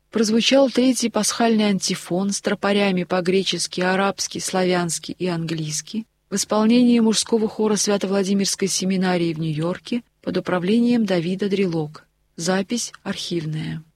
Прозвучал третий пасхальный антифон с тропарями по-гречески, арабски, славянски и английски в исполнении мужского хора Свято-Владимирской семинарии в Нью-Йорке под управлением Давида Дрелок. Запись архивная.